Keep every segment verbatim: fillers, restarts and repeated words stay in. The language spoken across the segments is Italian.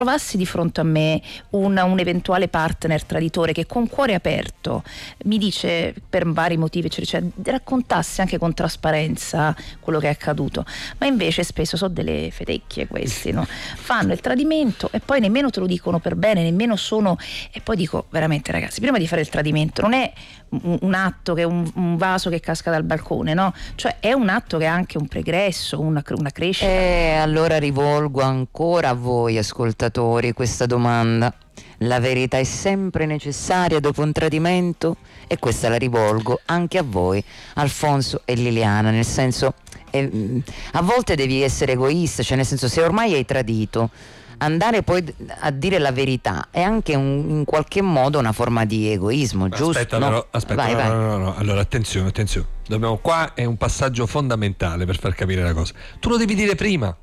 trovassi di fronte a me un, un eventuale partner traditore che con cuore aperto mi dice, per vari motivi, cioè, cioè raccontasse anche con trasparenza quello che è accaduto, ma invece spesso sono delle fetecchie questi, no? Fanno il tradimento e poi nemmeno te lo dicono per bene, nemmeno sono, e poi dico veramente ragazzi, prima di fare il tradimento non è un, un atto che è un, un vaso che casca dal balcone, no? Cioè è un atto che ha anche un pregresso, una, una crescita. E allora rivolgo ancora a voi ascoltatori questa domanda: la verità è sempre necessaria dopo un tradimento? E questa la rivolgo anche a voi, Alfonso e Liliana, nel senso, eh, a volte devi essere egoista, cioè nel senso, se ormai hai tradito, andare poi a dire la verità è anche un, in qualche modo una forma di egoismo, giusto? Aspetta, no? però, aspetta, vai, no, vai. no, no, no, allora attenzione, attenzione. Dobbiamo, qua è un passaggio fondamentale per far capire la cosa. Tu lo devi dire prima.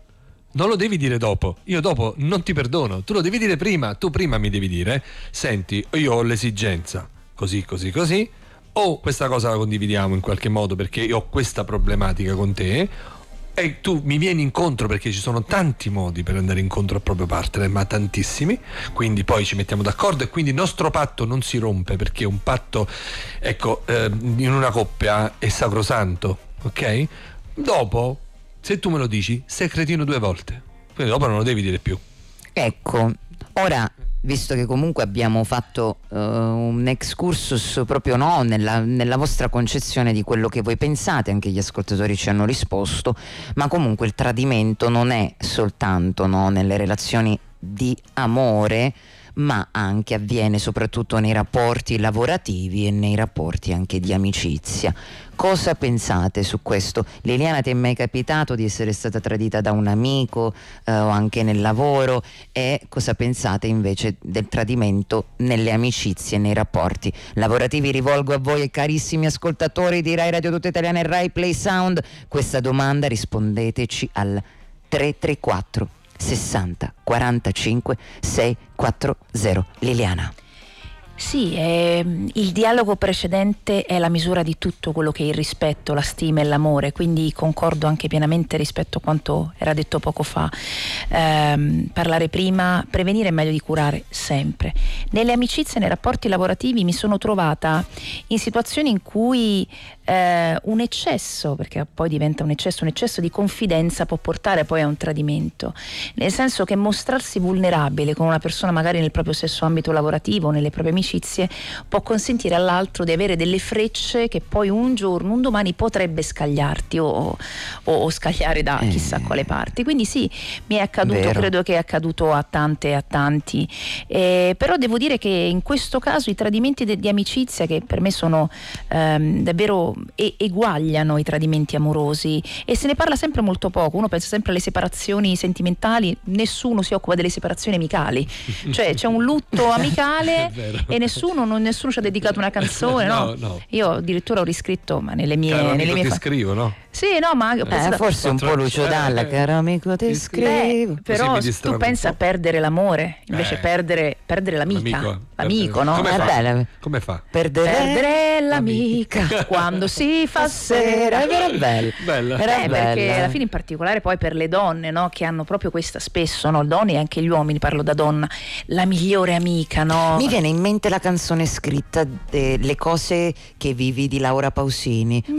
Non lo devi dire dopo. Io dopo non ti perdono. Tu lo devi dire prima. Tu prima mi devi dire: senti, io ho l'esigenza così, così, così, o questa cosa la condividiamo in qualche modo perché io ho questa problematica con te, e tu mi vieni incontro, perché ci sono tanti modi per andare incontro al proprio partner, ma tantissimi, quindi poi ci mettiamo d'accordo e quindi il nostro patto non si rompe, perché un patto, ecco, eh, in una coppia è sacrosanto, ok? Dopo, se tu me lo dici, sei cretino due volte, quindi dopo non lo devi dire più. Ecco, ora, visto che comunque abbiamo fatto uh, un excursus proprio no, nella, nella vostra concezione di quello che voi pensate, anche gli ascoltatori ci hanno risposto, ma comunque il tradimento non è soltanto no, nelle relazioni di amore, ma anche avviene soprattutto nei rapporti lavorativi e nei rapporti anche di amicizia. Cosa pensate su questo? Liliana, ti è mai capitato di essere stata tradita da un amico eh, o anche nel lavoro? E cosa pensate invece del tradimento nelle amicizie e nei rapporti lavorativi? Rivolgo a voi, carissimi ascoltatori di Rai Radio Tutta Italiana e Rai Play Sound, questa domanda, rispondeteci al tre tre quattro sessanta quarantacinque seicentoquaranta. Liliana. Sì, eh, il dialogo precedente è la misura di tutto quello che è il rispetto, la stima e l'amore, quindi concordo anche pienamente rispetto a quanto era detto poco fa. Eh, parlare prima, prevenire è meglio di curare sempre. Nelle amicizie e nei rapporti lavorativi mi sono trovata in situazioni in cui eh, un eccesso, perché poi diventa un eccesso, un eccesso di confidenza può portare poi a un tradimento, nel senso che mostrarsi vulnerabile con una persona magari nel proprio stesso ambito lavorativo, nelle proprie amicizie, può consentire all'altro di avere delle frecce che poi un giorno, un domani potrebbe scagliarti o, o, o scagliare da eh. chissà quale parte. Quindi sì, mi è accaduto, Vero. credo che è accaduto a tante e a tanti, eh, però devo dire che in questo caso i tradimenti de- di amicizia, che per me sono ehm, davvero e- eguagliano i tradimenti amorosi, e se ne parla sempre molto poco. Uno pensa sempre alle separazioni sentimentali, nessuno si occupa delle separazioni amicali, cioè c'è un lutto amicale e nessuno, non, nessuno ci ha dedicato una canzone, no? no, no. Io addirittura ho riscritto, ma nelle mie, Caro nelle amico, mie ti fa- scrivo, no? sì, no, ma Eh, forse un po' Lucio Dalla, eh, caro amico, ti Beh, scrivo. Beh, però mi tu distraggo pensa un a po'. perdere l'amore, invece Eh. perdere, perdere l'amica, L'amico. l'amico, no? Come È fa? bella. Come fa? Perdere, Perdere l'amica quando si fa sera. Era vera bella. Bella. Era Eh, bella. perché alla fine, in particolare poi per le donne, no, che hanno proprio questa spesso, no, le donne e anche gli uomini, parlo da donna, la migliore amica, no? Mi viene in mente la canzone scritta de- Le cose che vivi di Laura Pausini.